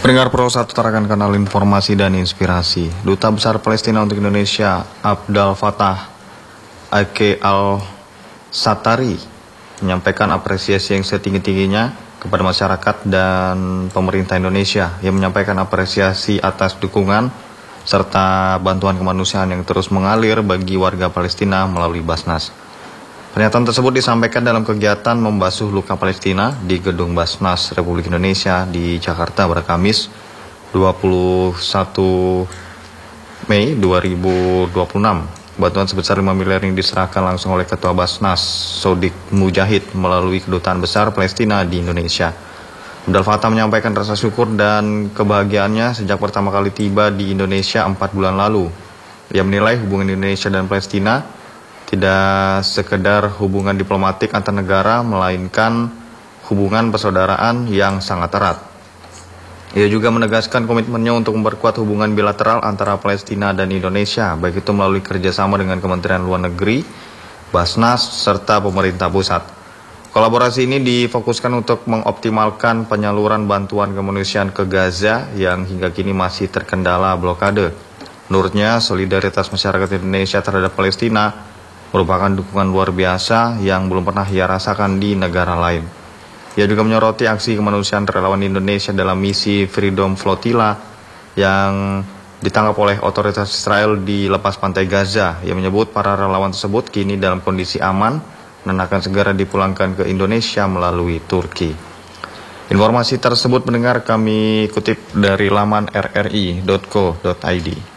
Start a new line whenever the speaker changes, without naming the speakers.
Pendengar Pro 1 tarakan kanal informasi dan inspirasi. Duta Besar Palestina untuk Indonesia Abdel Fattah Ake Al-Satari menyampaikan apresiasi yang setinggi-tingginya kepada masyarakat dan pemerintah Indonesia yang menyampaikan apresiasi atas dukungan serta bantuan kemanusiaan yang terus mengalir bagi warga Palestina melalui Basnas. Pernyataan tersebut disampaikan dalam kegiatan membasuh luka Palestina di Gedung Basnas Republik Indonesia di Jakarta pada Kamis 21 Mei 2026. Bantuan sebesar 5 miliar yang diserahkan langsung oleh Ketua Basnas Sodik Mujahid melalui Kedutaan Besar Palestina di Indonesia. Abdel Fattah menyampaikan rasa syukur dan kebahagiaannya sejak pertama kali tiba di Indonesia 4 bulan lalu. Ia menilai hubungan Indonesia dan Palestina tidak sekedar hubungan diplomatik antar negara, melainkan hubungan persaudaraan yang sangat erat. Ia juga menegaskan komitmennya untuk memperkuat hubungan bilateral antara Palestina dan Indonesia, baik itu melalui kerjasama dengan Kementerian Luar Negeri, Basnas, serta pemerintah pusat. Kolaborasi ini difokuskan untuk mengoptimalkan penyaluran bantuan kemanusiaan ke Gaza yang hingga kini masih terkendala blokade. Menurutnya, solidaritas masyarakat Indonesia terhadap Palestina merupakan dukungan luar biasa yang belum pernah ia rasakan di negara lain. Ia juga menyoroti aksi kemanusiaan relawan Indonesia dalam misi Freedom Flotilla yang ditangkap oleh otoritas Israel di lepas pantai Gaza. Ia menyebut para relawan tersebut kini dalam kondisi aman dan akan segera dipulangkan ke Indonesia melalui Turki. Informasi tersebut pendengar kami kutip dari laman rri.co.id.